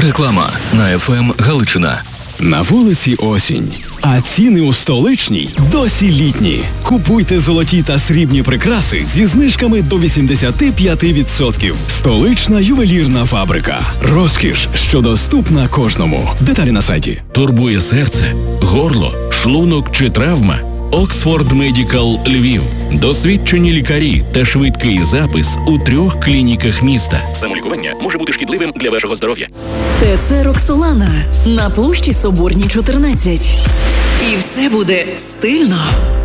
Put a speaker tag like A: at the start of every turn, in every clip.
A: Реклама на ФМ Галичина.
B: На вулиці осінь, а ціни у столичній досі літні. Купуйте золоті та срібні прикраси зі знижками до 85%. Столична ювелірна фабрика. Розкіш, що доступна кожному. Деталі на сайті.
C: Турбує серце, горло, шлунок чи травма? Oxford Medical Львів. Досвідчені лікарі та швидкий запис у 3 клініках міста. Самолікування може бути шкідливим для вашого здоров'я.
D: ТЦ «Роксолана» на площі Соборній, 14. І все буде стильно.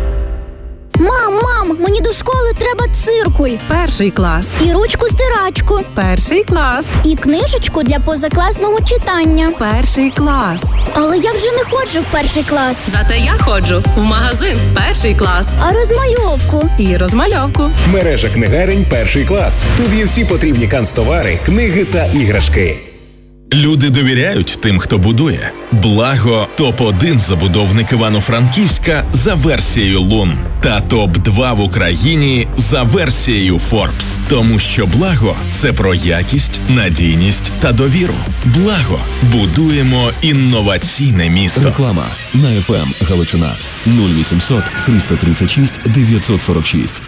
E: Мам, мені до школи треба циркуль.
F: 1 клас.
E: І ручку-стирачку.
F: 1 клас.
E: І книжечку для позакласного читання.
F: 1 клас.
E: Але я вже не ходжу в 1 клас.
F: Зате я ходжу в магазин 1 клас.
E: А розмальовку?
F: І розмальовку.
G: Мережа книгарень 1 клас. Тут є всі потрібні канцтовари, книги та іграшки.
H: Люди довіряють тим, хто будує. Благо – топ-1 забудовник Івано-Франківська за версією Лун. Та топ-2 в Україні за версією Forbes. Тому що Благо – це про якість, надійність та довіру. Благо. Будуємо інноваційне місто.
A: Реклама на ФМ Галичина. 0800 336 946.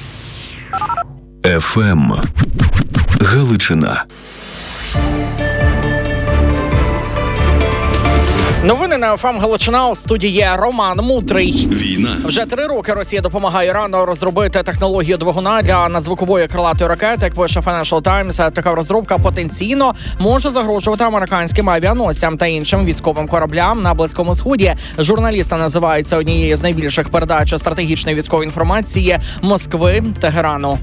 A: ФМ Галичина.
I: Новини на ФМ Галичина. У студії Роман Мутрий.
A: Війна.
I: Вже 3 роки Росія допомагає Ірану розробити технологію двигуна для надзвукової крилатої ракети. Як пише Financial Times, така розробка потенційно може загрожувати американським авіаносцям та іншим військовим кораблям на Близькому Сході. Журналісти називають це однією з найбільших передач стратегічної військової інформації Москви Тегерану.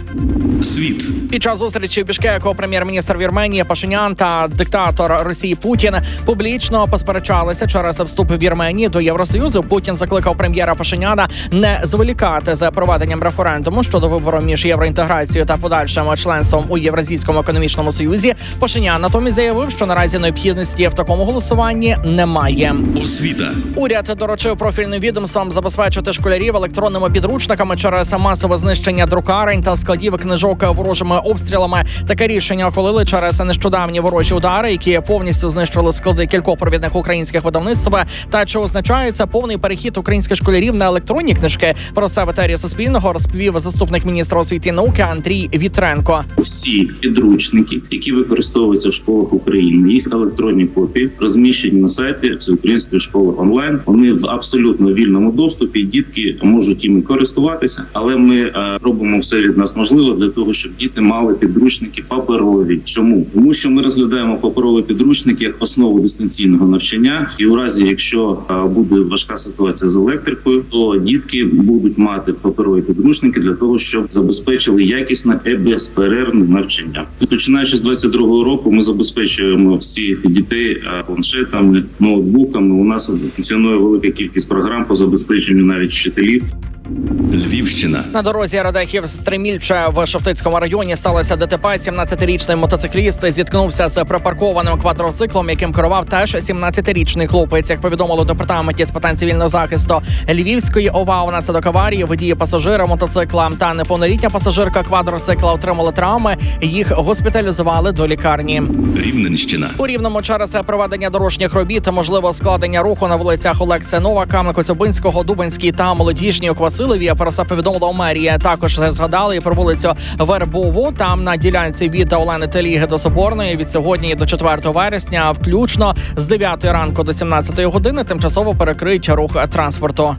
A: Світ.
I: Під час зустрічі в Бішкеку прем'єр-міністр Вірменії Пашинян та диктатор Росії Путін публічно посперечалися через вступ Вірменії до Євросоюзу. Путін закликав прем'єра Пашиняна не зволікати з проведенням референдуму щодо вибору між євроінтеграцією та подальшим членством у Євразійському економічному союзі. Пашинян натомість заявив, що наразі необхідності в такому голосуванні немає.
A: Освіта.
I: Уряд доручив профільним відомствам забезпечити школярів електронними підручниками через масове знищення друкарень та складів книжок ворожими обстрілами. Таке рішення ухвалили через нещодавні ворожі удари, які повністю знищили склади кількох провідних українських видавництв. Та чи означає це повний перехід українських школярів на електронні книжки? Про це в етері Суспільного розповів заступник міністра освіти і науки Андрій Вітренко.
J: Всі підручники, які використовуються в школах України, їх електронні копії розміщені на сайті Всеукраїнської школи онлайн. Вони в абсолютно вільному доступі. Дітки можуть іми користуватися, але ми робимо все від нас можливе для того, щоб діти мали підручники паперові. Чому? Тому що ми розглядаємо паперові підручники як основу дистанційного навчання, і у разі, якщо буде важка ситуація з електрикою, то дітки будуть мати паперові підручники для того, щоб забезпечили якісне і безперервне навчання. Починаючи з 22-го року, ми забезпечуємо всіх дітей планшетами, ноутбуками. У нас функціонує велика кількість програм по забезпеченню навіть вчителів.
A: Львівщина.
I: На дорозі Радехів-Стримільче в Шептицькому районі сталося ДТП. 17-річний мотоцикліст зіткнувся з припаркованим квадроциклом, яким керував теж 17-річний хлопець. Як повідомили у департаменті з питань цивільного захисту Львівської ОВА, внаслідок аварії водії пасажира мотоцикла та неповнолітня пасажирка квадроцикла отримали травми. Їх госпіталізували до лікарні.
A: Рівненщина.
I: У Рівному через проведення дорожніх робіт можливо складення руху на вулицях Олекси Новака, Коцюбинського, Дубенській та Молодіжній у Квасилові. Про це повідомила мерія. Також згадали і про вулицю Вербову. Там на ділянці від Олени Теліги до Соборної від сьогодні до 4 вересня включно з 9 ранку до 17 години тимчасово перекриють рух транспорту.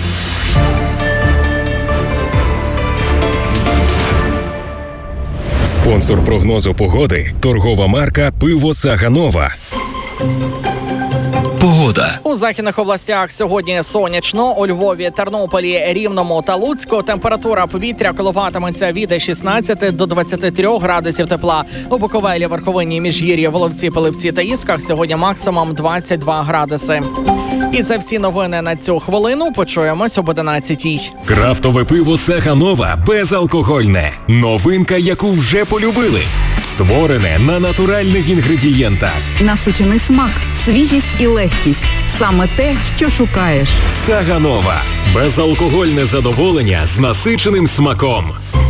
G: Спонсор прогнозу погоди – торгова марка «Пиво Цаганова».
A: Погода.
I: У західних областях сьогодні сонячно. У Львові, Тернополі, Рівному та Луцьку температура повітря коливатиметься від 16 до 23 градусів тепла. У Буковелі, Верховині, Міжгір'ї, Воловці, Пилипці та Ісках сьогодні максимум 22 градуси. І це всі новини на цю хвилину. Почуємось об 11-й.
G: Крафтове пиво Цаганова безалкогольне. Новинка, яку вже полюбили. Створене на натуральних інгредієнтах.
F: Насичений смак, свіжість і легкість. Саме те, що шукаєш.
G: Цаганова. Безалкогольне задоволення з насиченим смаком.